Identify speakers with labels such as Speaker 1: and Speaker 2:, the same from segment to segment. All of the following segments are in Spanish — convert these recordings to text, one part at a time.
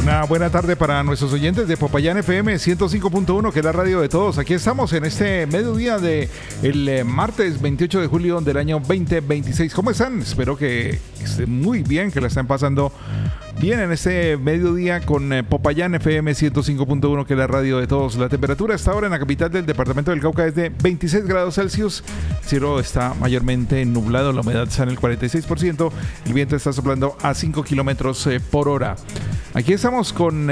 Speaker 1: Una buena tarde para nuestros oyentes de Popayán FM 105.1, que es la radio de todos. Aquí estamos en este mediodía de el martes 28 de julio del año 2026. ¿Cómo están? Espero que estén muy bien, que la estén pasando bien en este mediodía con Popayán FM 105.1, que es la radio de todos. La temperatura hasta ahora en la capital del departamento del Cauca es de 26 grados Celsius. El cielo está mayormente nublado, la humedad está en el 46%. El viento está soplando a 5 kilómetros por hora. Aquí estamos con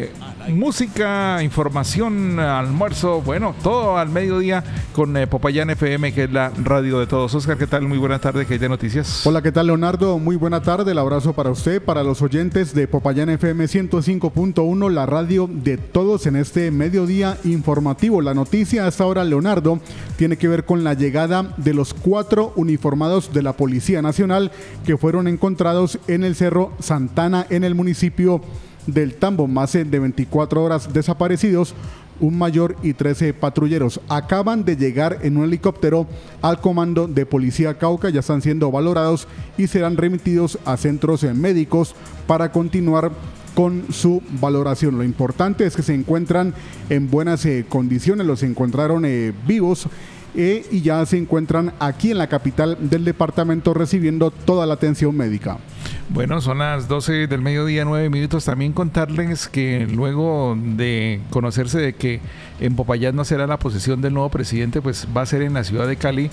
Speaker 1: música, información, almuerzo, bueno, todo al mediodía con Popayán FM, que es la radio de todos. Oscar, ¿qué tal? Muy buena tarde, ¿qué hay de noticias?
Speaker 2: Hola, ¿qué tal, Leonardo? Muy buena tarde, el abrazo para usted, para los oyentes de Popayán FM 105.1, la radio de todos en este mediodía informativo. La noticia hasta ahora, Leonardo, tiene que ver con la llegada de los 4 uniformados de la Policía Nacional que fueron encontrados en el Cerro Santana, en el municipio del Tambo. Más de 24 horas desaparecidos, un mayor y 13 patrulleros. Acaban de llegar en un helicóptero al comando de Policía Cauca, ya están siendo valorados y serán remitidos a centros médicos para continuar con su valoración. Lo importante es que se encuentran en buenas condiciones, los encontraron vivos y ya se encuentran aquí en la capital del departamento recibiendo toda la atención médica.
Speaker 1: Bueno, son las 12 del mediodía, 9 minutos. También contarles que luego de conocerse de que en Popayán no será la posesión del nuevo presidente, pues va a ser en la ciudad de Cali.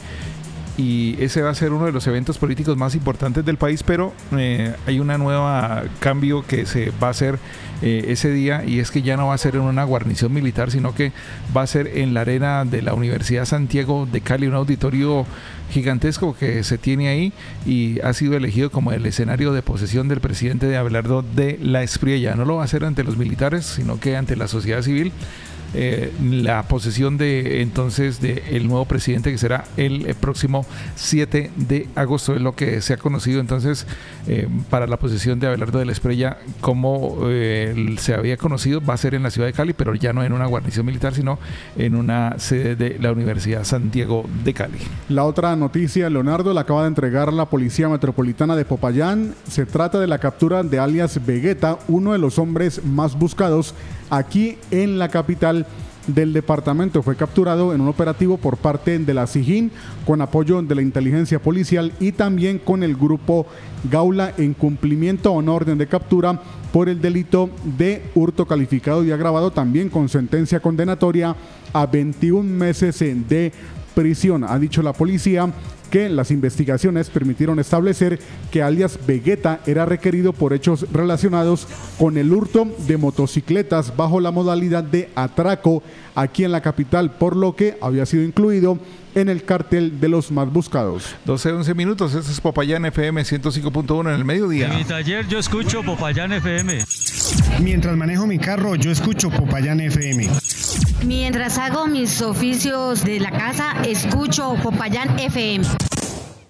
Speaker 1: Y ese va a ser uno de los eventos políticos más importantes del país, pero hay una nueva cambio que se va a hacer ese día, y es que ya no va a ser en una guarnición militar, sino que va a ser en la arena de la Universidad Santiago de Cali, un auditorio gigantesco que se tiene ahí y ha sido elegido como el escenario de posesión del presidente de Abelardo de la Espriella. No lo va a hacer ante los militares, sino que ante la sociedad civil. La posesión de entonces de el nuevo presidente, que será el próximo 7 de agosto, es lo que se ha conocido entonces para la posesión de Abelardo de la Espriella, como se había conocido. Va a ser en la ciudad de Cali, pero ya no en una guarnición militar, sino en una sede de la Universidad Santiago de Cali.
Speaker 2: La otra noticia, Leonardo, la acaba de entregar la Policía Metropolitana de Popayán. Se trata de la captura de alias Vegeta, uno de los hombres más buscados aquí en la capital del departamento. Fue capturado en un operativo por parte de la SIJIN con apoyo de la inteligencia policial y también con el grupo Gaula, en cumplimiento a una orden de captura por el delito de hurto calificado y agravado, también con sentencia condenatoria a 21 meses de prisión. Ha dicho la policía que las investigaciones permitieron establecer que alias Vegeta era requerido por hechos relacionados con el hurto de motocicletas bajo la modalidad de atraco aquí en la capital, por lo que había sido incluido en el cartel de los más buscados.
Speaker 1: 12-11 minutos, este es Popayán FM 105.1 en el mediodía.
Speaker 3: En mi taller yo escucho Popayán FM.
Speaker 4: Mientras manejo mi carro, yo escucho Popayán FM.
Speaker 5: Mientras hago mis oficios de la casa, escucho Popayán FM.